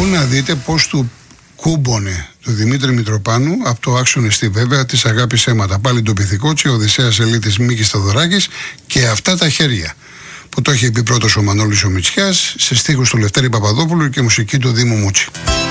Πού να δείτε πώς του κούμπονε του Δημήτρη Μητροπάνου από το άξονα στη βέβαια της αγάπης αίματα. Πάλι το Πυθικότσι, ο Οδυσσέας Ελίτης Μίκης Θοδωράκης και αυτά τα χέρια. Που το έχει πει πρώτος ο Μανώλης ο Μητσιάς, σε στίχους του Λευτέρη Παπαδόπουλου και μουσική του Δήμου Μούτσι.